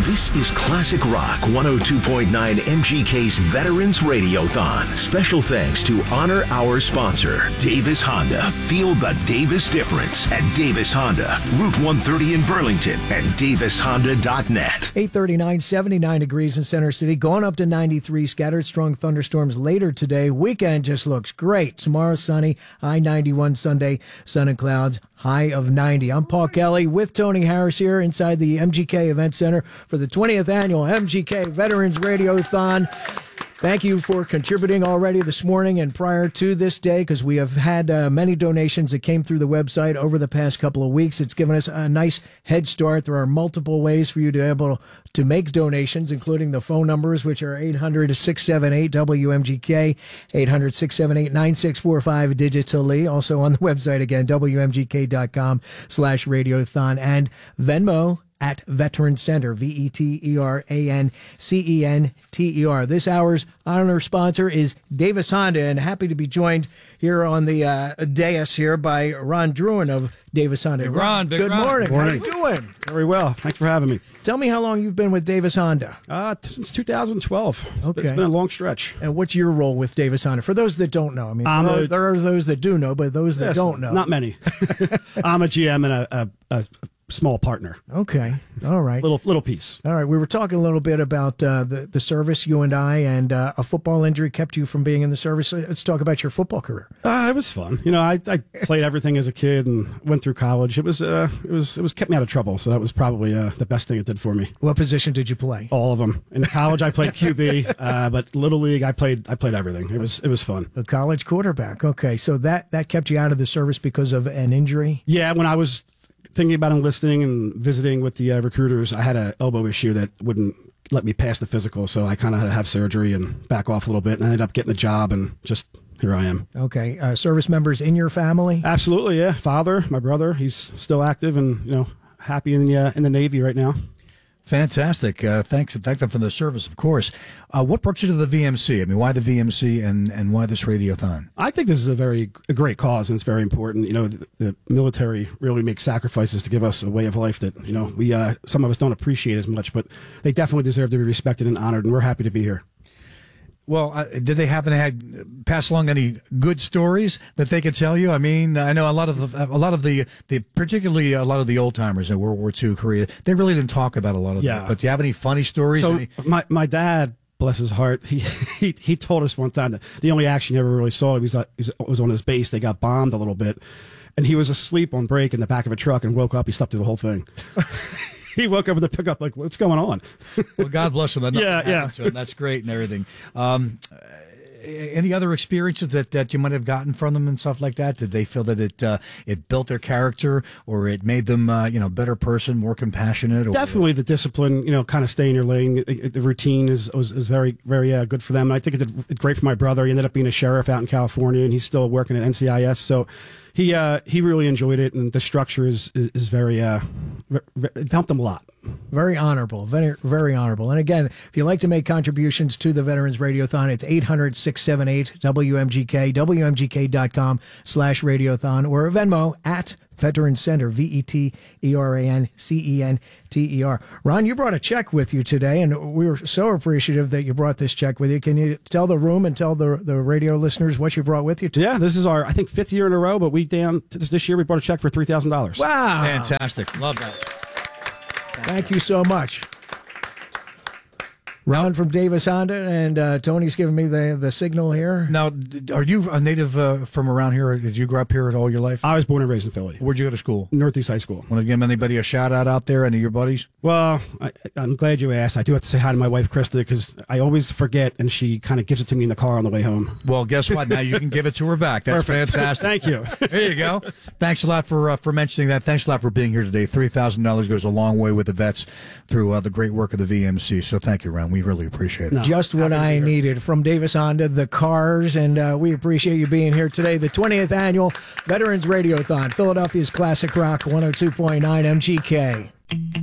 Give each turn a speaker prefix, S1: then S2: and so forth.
S1: This is Classic Rock 102.9 MGK's Veterans Radiothon. Special thanks to honor our sponsor, Davis Honda. Feel the Davis difference at Davis Honda, Route 130 in Burlington, and DavisHonda.net.
S2: 8:39, 79 degrees in Center City, going up to 93. Scattered strong thunderstorms later today. Weekend just looks great. Tomorrow sunny, high 91. Sunday, sun and clouds, high of 90. I'm Paul Kelly with Tony Harris here inside the MGK Event Center for the 20th annual MGK Veterans Radiothon. Thank you for contributing already this morning and prior to this day, because we have had many donations that came through the website over the past couple of weeks. It's given us a nice head start. There are multiple ways for you to be able to make donations, including the phone numbers, which are 800-678-WMGK, 800-678-9645 digitally. Also on the website again, WMGK.com/radiothon, and Venmo at Veteran Center, VETERANCENTER. This hour's honor sponsor is Davis Honda, and happy to be joined here on the dais here by Ron Druin of Davis Honda.
S3: Hey, Ron,
S2: good morning. How you doing?
S3: Very well. Thanks for having me.
S2: Tell me how long you've been with Davis Honda.
S3: Since 2012.
S2: Okay.
S3: It's been a long stretch.
S2: And what's your role with Davis Honda? For those that don't know, I mean, there are those that do know, but those that don't know.
S3: Not many. I'm a GM and a small partner.
S2: Okay. All right.
S3: Little piece.
S2: All right. We were talking a little bit about the service, you and I, and a football injury kept you from being in the service. Let's talk about your football career.
S3: It was fun. You know, I played everything as a kid and went through college. It was kept me out of trouble. So that was probably the best thing it did for me.
S2: What position did you play?
S3: All of them. In college, I played QB, but Little League, I played everything. It was fun.
S2: A college quarterback. Okay. So that kept you out of the service because of an injury?
S3: Yeah. When I was thinking about enlisting and visiting with the recruiters, I had an elbow issue that wouldn't let me pass the physical, so I kind of had to have surgery and back off a little bit, and I ended up getting a job, and just here I am. Okay.
S2: Service members in your family?
S3: Absolutely, yeah. Father, my brother, he's still active and happy in the Navy right now.
S4: Fantastic. Thank them for the service, of course. What brought you to the VMC? I mean, why the VMC and why this radiothon?
S3: I think this is a great cause, and it's very important. You know, the military really makes sacrifices to give us a way of life that, we some of us don't appreciate as much, but they definitely deserve to be respected and honored, and we're happy to be here.
S4: Well, did they happen to pass along any good stories that they could tell you? I mean, I know particularly a lot of the old timers in World War II, Korea, they really didn't talk about a lot of that. But do you have any funny stories?
S3: So my dad, bless his heart, he told us one time that the only action he ever really saw was on his base. They got bombed a little bit, and he was asleep on break in the back of a truck and woke up. He slept through the whole thing. He woke up with the pickup like, what's going on?
S4: Well, God bless him.
S3: Yeah.
S4: That's great and everything. Any other experiences that you might have gotten from them and stuff like that? Did they feel that it built their character, or it made them better person, more compassionate?
S3: Definitely the discipline, kind of stay in your lane. The routine was very, very good for them. I think it did great for my brother. He ended up being a sheriff out in California, and he's still working at NCIS. So he really enjoyed it, and the structure is very it helped him a lot.
S2: Very honorable, very, very honorable. And again, if you'd like to make contributions to the Veterans Radiothon, it's 800-678-WMGK, WMGK.com/radiothon, or Venmo at Veteran Center, VETERANCENTER. Ron, you brought a check with you today, and we were so appreciative that you brought this check with you. Can you tell the room and tell the radio listeners what you brought with you today?
S3: Yeah, this is our, I think, 5th year in a row, but this year we brought a check for $3,000.
S2: Wow.
S4: Fantastic. Love that.
S2: Thank you so much. Ron from Davis Honda, and Tony's giving me the signal here.
S4: Now, are you a native from around here? Did you grow up here all your life?
S3: I was born and raised in Philly.
S4: Where'd you go to school?
S3: Northeast High School.
S4: Want to give anybody a shout-out out there, any of your buddies?
S3: Well, I'm glad you asked. I do have to say hi to my wife, Krista, because I always forget, and she kind of gives it to me in the car on the way home.
S4: Well, guess what? Now you can give it to her back. That's
S3: Perfect.
S4: Fantastic.
S3: Thank you.
S4: There you go. Thanks a lot for mentioning that. Thanks a lot for being here today. $3,000 goes a long way with the vets through the great work of the VMC. So thank you, Ron. We really appreciate it.
S2: Just what I needed from Davis Honda, the cars, and we appreciate you being here today. The 20th annual Veterans Radiothon, Philadelphia's Classic Rock 102.9 MGK.